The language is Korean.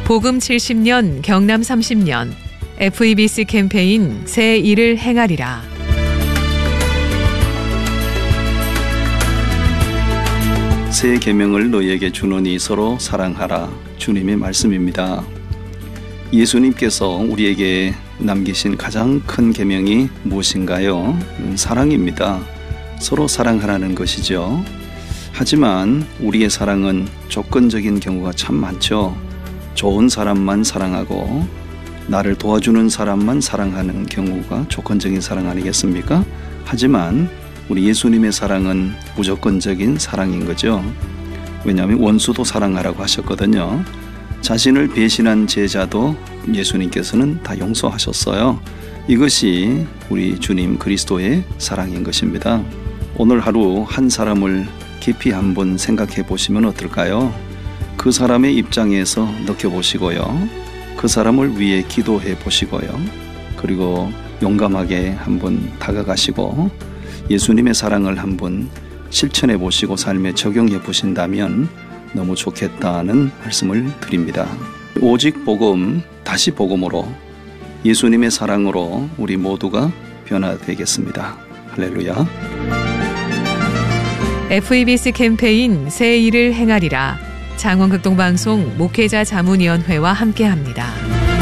복음 70년 경남 30년 FEBC 캠페인 새 일을 행하리라. 새 계명을 너희에게 주노니 서로 사랑하라. 주님의 말씀입니다. 예수님께서 우리에게 남기신 가장 큰 계명이 무엇인가요? 사랑입니다. 서로 사랑하라는 것이죠. 하지만 우리의 사랑은 조건적인 경우가 참 많죠. 좋은 사람만 사랑하고 나를 도와주는 사람만 사랑하는 경우가 조건적인 사랑 아니겠습니까? 하지만 우리 예수님의 사랑은 무조건적인 사랑인 거죠. 왜냐하면 원수도 사랑하라고 하셨거든요. 자신을 배신한 제자도 예수님께서는 다 용서하셨어요. 이것이 우리 주님 그리스도의 사랑인 것입니다. 오늘 하루 한 사람을 깊이 한번 생각해 보시면 어떨까요? 그 사람의 입장에서 느껴보시고요. 그 사람을 위해 기도해 보시고요. 그리고 용감하게 한번 다가가시고 예수님의 사랑을 한번 실천해 보시고 삶에 적용해 보신다면 너무 좋겠다는 말씀을 드립니다. 오직 복음, 다시 복음으로 예수님의 사랑으로 우리 모두가 변화되겠습니다. 할렐루야. FEBC 캠페인 새 일을 행하리라. 장원극동방송 목회자 자문위원회와 함께합니다.